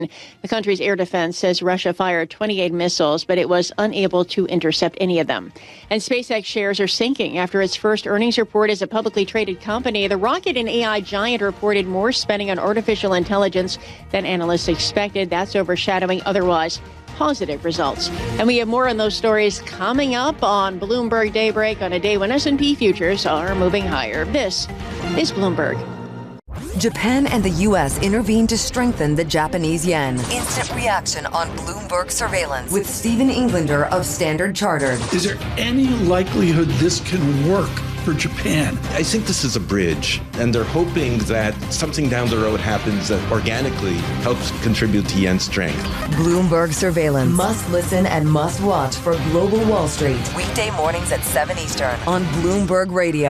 The country's air defense says Russia fired 28 missiles, but it was unable to intercept any of them. And SpaceX shares are sinking after its first earnings report as a publicly traded company. The rocket and AI giant reported more spending on artificial intelligence than analysts expected. That's overshadowing otherwise positive results. And we have more on those stories coming up on Bloomberg Daybreak on a day when S&P futures are moving higher. This is Bloomberg. Japan and the U.S. intervened to strengthen the Japanese yen. Instant reaction on Bloomberg surveillance with Stephen Englander of Standard Chartered. Is there any likelihood this can work for Japan? I think this is a bridge, and they're hoping that something down the road happens that organically helps contribute to yen strength. Bloomberg surveillance. Must listen and must watch for Global Wall Street. Weekday mornings at 7 Eastern on Bloomberg Radio.